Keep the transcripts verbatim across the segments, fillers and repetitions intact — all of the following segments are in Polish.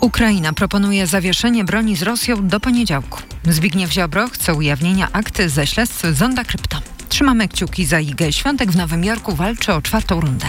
Ukraina proponuje zawieszenie broni z Rosją do poniedziałku. Zbigniew Ziobro chce ujawnienia akt ze śledztw Zonda Krypto. Trzymamy kciuki za Igę Świątek. W Nowym Jorku walczy o czwartą rundę.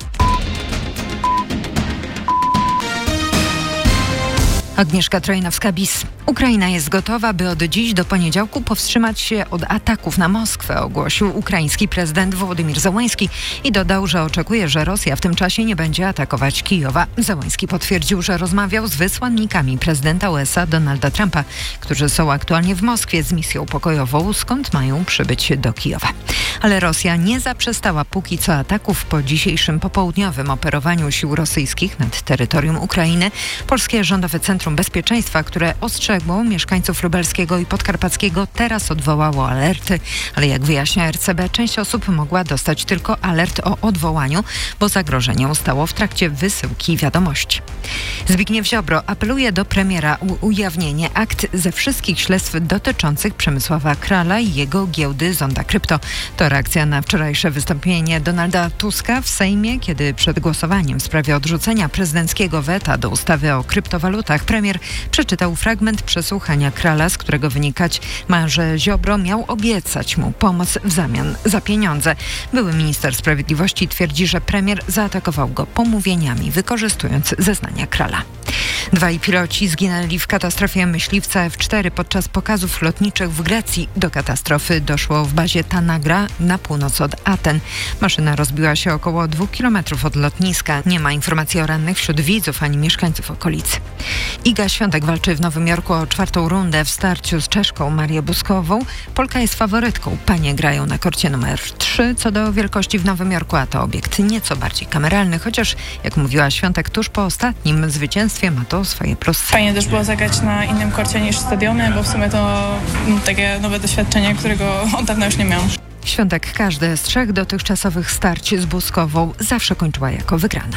Agnieszka Trojnowska-Bis. Ukraina jest gotowa, by od dziś do poniedziałku powstrzymać się od ataków na Moskwę, ogłosił ukraiński prezydent Wołodymyr Zełenski i dodał, że oczekuje, że Rosja w tym czasie nie będzie atakować Kijowa. Zełenski potwierdził, że rozmawiał z wysłannikami prezydenta U S A Donalda Trumpa, którzy są aktualnie w Moskwie z misją pokojową, skąd mają przybyć do Kijowa. Ale Rosja nie zaprzestała póki co ataków po dzisiejszym popołudniowym operowaniu sił rosyjskich nad terytorium Ukrainy. Polskie Rządowe Centrum Bezpieczeństwa, które ostrzegło mieszkańców lubelskiego i podkarpackiego, teraz odwołało alerty, ale jak wyjaśnia R C B, część osób mogła dostać tylko alert o odwołaniu, bo zagrożenie ustało w trakcie wysyłki wiadomości. Zbigniew Ziobro apeluje do premiera o ujawnienie akt ze wszystkich śledztw dotyczących Przemysława Krala i jego giełdy Zonda Krypto. To reakcja na wczorajsze wystąpienie Donalda Tuska w Sejmie, kiedy przed głosowaniem w sprawie odrzucenia prezydenckiego weta do ustawy o kryptowalutach premier przeczytał fragment przesłuchania Krala, z którego wynikać ma, że Ziobro miał obiecać mu pomoc w zamian za pieniądze. Były minister sprawiedliwości twierdzi, że premier zaatakował go pomówieniami, wykorzystując zeznania Krala. Dwaj piloci zginęli w katastrofie myśliwca F cztery podczas pokazów lotniczych w Grecji. Do katastrofy doszło w bazie Tanagra na północ od Aten. Maszyna rozbiła się około dwóch kilometrów od lotniska. Nie ma informacji o rannych wśród widzów ani mieszkańców okolicy. Iga Świątek walczy w Nowym Jorku o czwartą rundę w starciu z Czeszką Marię Buskową. Polka jest faworytką. Panie grają na korcie numer trzy. Co do wielkości w Nowym Jorku, a to obiekt nieco bardziej kameralny, chociaż jak mówiła Świątek, tuż po ostatnim zwycięstwie ma to swoje plusy. Fajnie też było zagrać na innym korcie niż stadiony, bo w sumie to takie nowe doświadczenie, którego od dawna już nie miałam. Świątek każde z trzech dotychczasowych starć z Buskową zawsze kończyła jako wygrana.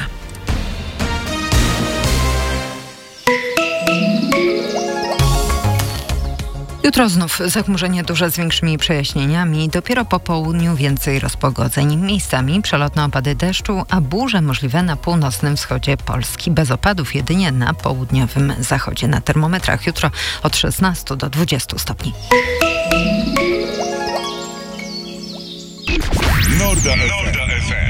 Jutro znów zachmurzenie duże z większymi przejaśnieniami. Dopiero po południu więcej rozpogodzeń. Miejscami przelotne opady deszczu, a burze możliwe na północnym wschodzie Polski. Bez opadów jedynie na południowym zachodzie. Na termometrach jutro od szesnastu do dwudziestu stopni. Norda F M.